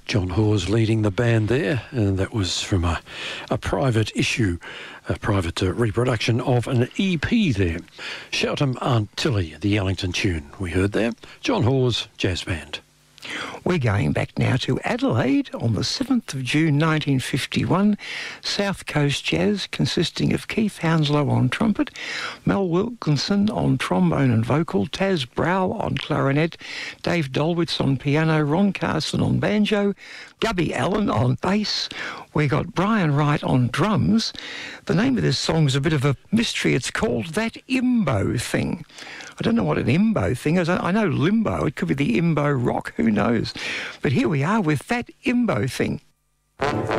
John Hawes leading the band there, and that was from a private issue, a private reproduction of an EP there. Shout 'em Aunt Tilly, the Ellington tune we heard there. John Hawes Jazz Band. We're going back now to Adelaide on the 7th of June 1951. South Coast Jazz, consisting of Keith Hounslow on trumpet, Mel Wilkinson on trombone and vocal, Taz Brow on clarinet, Dave Dolwitz on piano, Ron Carson on banjo, Gubby Allen on bass. We got Brian Wright on drums. The name of this song is a bit of a mystery. It's called That Imbo Thing. I don't know what an imbo thing is. I know limbo. It could be the imbo rock. Who knows? But here we are with That Imbo Thing.